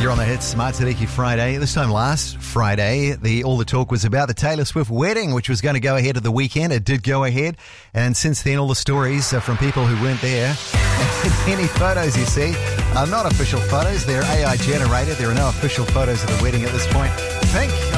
You're on the hit Smart Tadiki Friday. This time last Friday, all the talk was about the Taylor Swift wedding, which was going to go ahead at the weekend. It did go ahead. And since then, all the stories from people who weren't there. Any photos you see are not official photos. They're AI generated. There are no official photos of the wedding at this point. Pink